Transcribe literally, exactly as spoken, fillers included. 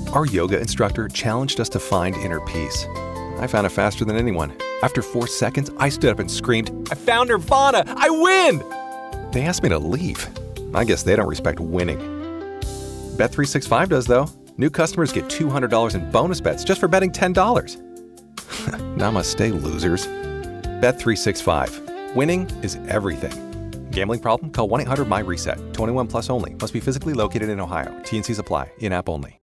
Our yoga instructor challenged us to find inner peace. I found it faster than anyone. After four seconds, I stood up and screamed, "I found Nirvana! I win!" They asked me to leave. I guess they don't respect winning. Bet three sixty-five does, though. New customers get two hundred dollars in bonus bets just for betting ten dollars. Namaste, losers. Bet three sixty-five. Winning is everything. Gambling problem? Call one eight hundred M Y RESET. twenty-one plus only. Must be physically located in Ohio. T N Cs apply. In-app only.